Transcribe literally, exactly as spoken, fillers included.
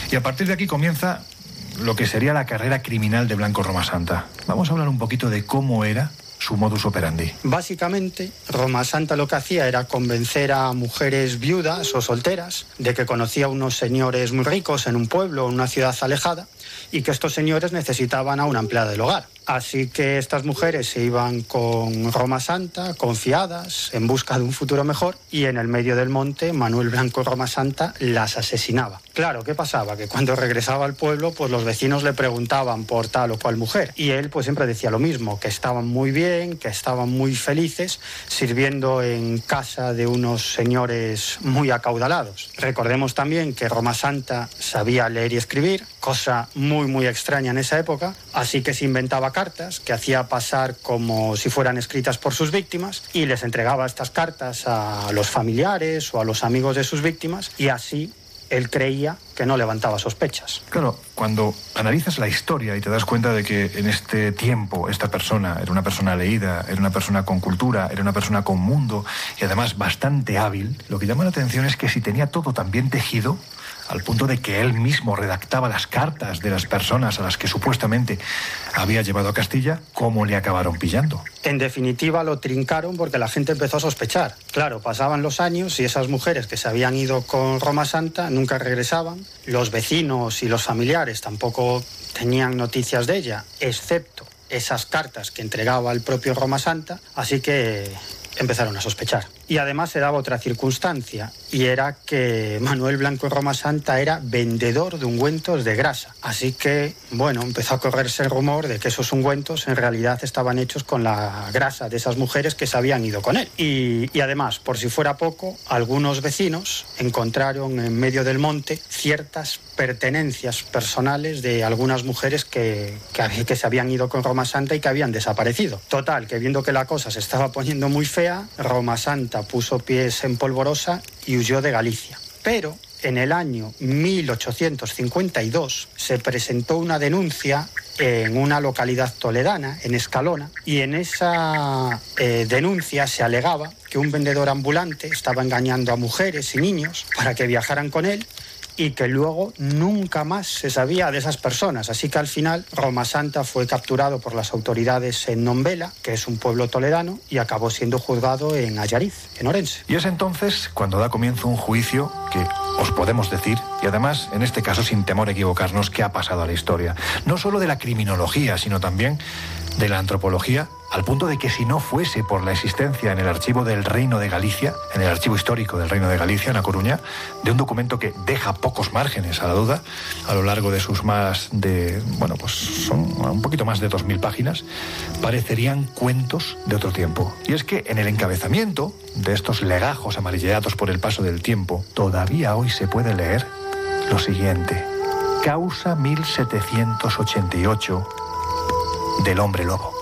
Y a partir de aquí comienza lo que sería la carrera criminal de Blanco Roma Santa. Vamos a hablar un poquito de cómo era su modus operandi. Básicamente, Roma Santa lo que hacía era convencer a mujeres viudas o solteras de que conocía a unos señores muy ricos en un pueblo o en una ciudad alejada y que estos señores necesitaban a una empleada del hogar. Así que estas mujeres se iban con Roma Santa, confiadas, en busca de un futuro mejor, y en el medio del monte Manuel Blanco Roma Santa las asesinaba. Claro, ¿qué pasaba? Que cuando regresaba al pueblo, pues los vecinos le preguntaban por tal o cual mujer, y él pues siempre decía lo mismo, que estaban muy bien, que estaban muy felices, sirviendo en casa de unos señores muy acaudalados. Recordemos también que Roma Santa sabía leer y escribir, cosa muy muy extraña en esa época, así que se inventaba cartas que hacía pasar como si fueran escritas por sus víctimas y les entregaba estas cartas a los familiares o a los amigos de sus víctimas, y así él creía que no levantaba sospechas. Claro, cuando analizas la historia y te das cuenta de que en este tiempo esta persona era una persona leída, era una persona con cultura, era una persona con mundo y además bastante hábil, lo que llama la atención es que si tenía todo tan bien tejido, al punto de que él mismo redactaba las cartas de las personas a las que supuestamente había llevado a Castilla, ¿cómo le acabaron pillando? En definitiva, lo trincaron porque la gente empezó a sospechar. Claro, pasaban los años y esas mujeres que se habían ido con Roma Santa nunca regresaban. Los vecinos y los familiares tampoco tenían noticias de ella, excepto esas cartas que entregaba el propio Roma Santa, así que empezaron a sospechar. Y además se daba otra circunstancia, y era que Manuel Blanco Roma Santa era vendedor de ungüentos de grasa. Así que, bueno, empezó a correrse el rumor de que esos ungüentos en realidad estaban hechos con la grasa de esas mujeres que se habían ido con él. Y, y además, por si fuera poco, algunos vecinos encontraron en medio del monte ciertas pertenencias personales de algunas mujeres que, que, que se habían ido con Roma Santa y que habían desaparecido. Total, que viendo que la cosa se estaba poniendo muy fea, Roma Santa puso pies en polvorosa y huyó de Galicia. Pero en el año mil ochocientos cincuenta y dos se presentó una denuncia en una localidad toledana, en Escalona, y en esa eh, denuncia se alegaba que un vendedor ambulante estaba engañando a mujeres y niños para que viajaran con él, y que luego nunca más se sabía de esas personas. Así que al final Roma Santa fue capturado por las autoridades en Nombela, que es un pueblo toledano, y acabó siendo juzgado en Allariz, en Orense. Y es entonces cuando da comienzo un juicio que os podemos decir, y además en este caso sin temor a equivocarnos, que ha pasado a la historia. No solo de la criminología, sino también de la antropología, al punto de que si no fuese por la existencia en el archivo del Reino de Galicia, en el archivo histórico del Reino de Galicia, en A Coruña, de un documento que deja pocos márgenes a la duda, a lo largo de sus más de, bueno, pues son un poquito más de dos mil páginas, parecerían cuentos de otro tiempo. Y es que en el encabezamiento de estos legajos amarilleados por el paso del tiempo, todavía hoy se puede leer lo siguiente: Causa mil setecientos ochenta y ocho del hombre lobo.